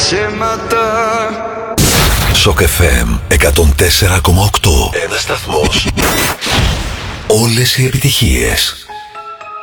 ψέματα. Σοκ FM 104,8. Ένας σταθμός. Όλες οι επιτυχίες.